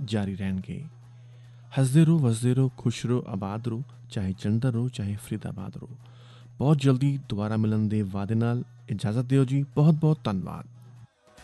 ਜਾਰੀ ਰਹਿਣਗੇ। ਹੱਸਦੇ ਰਹੋ, ਵਸਦੇ ਰਹੋ, ਖੁਸ਼ ਰਹੋ, ਆਬਾਦ ਰਹੋ, ਚਾਹੇ ਜਲੰਧਰ ਰਹੋ, ਚਾਹੇ ਫਰੀਦਾਬਾਦ ਰਹੋ। ਬਹੁਤ ਜਲਦੀ ਦੁਬਾਰਾ ਮਿਲਣ ਦੇ ਵਾਅਦੇ ਨਾਲ ਇਜਾਜ਼ਤ ਦਿਓ ਜੀ। ਬਹੁਤ ਬਹੁਤ ਧੰਨਵਾਦ।